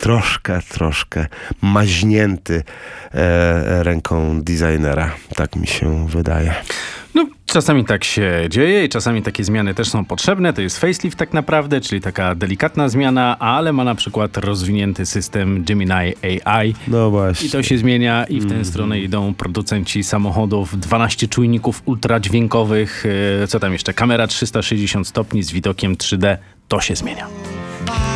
troszkę maźnięty ręką designera. Tak mi się wydaje. No, czasami tak się dzieje i czasami takie zmiany też są potrzebne. To jest facelift tak naprawdę, czyli taka delikatna zmiana, ale ma na przykład rozwinięty system Gemini AI. No właśnie. I to się zmienia i w tę stronę idą producenci samochodów. 12 czujników ultradźwiękowych. Co tam jeszcze? Kamera 360 stopni z widokiem 3D. To się zmienia.